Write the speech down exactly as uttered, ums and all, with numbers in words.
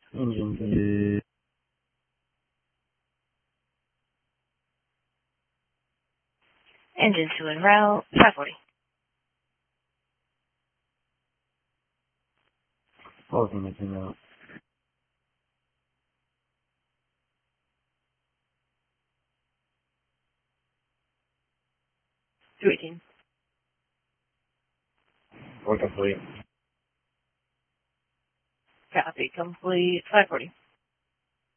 Engine two. Engine two en route, five forty. Closing engine route. two eighteen. Work complete. Copy complete, five forty.